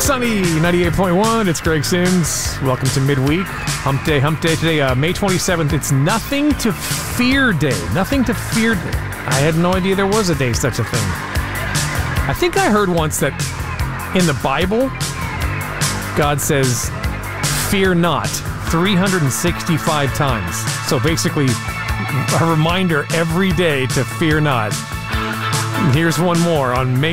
Sunny 98.1. It's Greg Sims. Welcome to midweek. Hump day today, May 27th. It's Nothing to Fear Day. Nothing to Fear Day. I had no idea there was a day such a thing. I think I heard once that in the Bible, God says, fear not, 365 times. So basically, a reminder every day to fear not. Here's one more on May